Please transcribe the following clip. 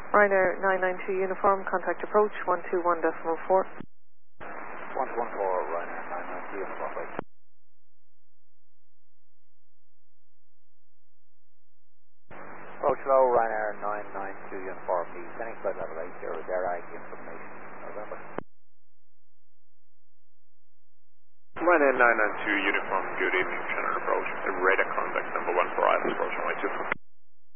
Ryanair 992 uniform, contact approach 121.4. 114, Ryanair 992 uniform, right. Approach low, Ryanair 992 uniform, descending flight level 80, Derag information, November. Ryanair 992 uniform, good evening, Shannon approach. Radar contact number 1 for ILS approach on my 2.